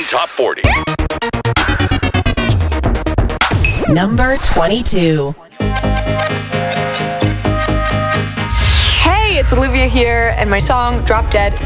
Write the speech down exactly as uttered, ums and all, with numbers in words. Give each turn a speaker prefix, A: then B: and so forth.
A: Top forty.
B: Number twenty-two.
C: Hey, it's Olivia here, and my song Drop Dead